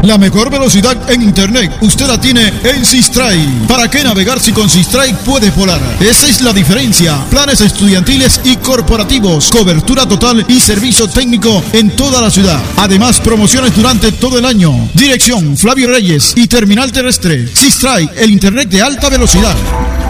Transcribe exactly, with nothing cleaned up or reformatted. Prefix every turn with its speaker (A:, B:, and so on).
A: La mejor velocidad en internet usted la tiene en Sistray. ¿Para qué navegar si con Sistray puede volar? Esa es la diferencia. Planes estudiantiles y corporativos, cobertura total y servicio técnico en toda la ciudad. Además, promociones durante todo el año. Dirección Flavio Reyes y Terminal Terrestre. Sistray, el internet de alta velocidad.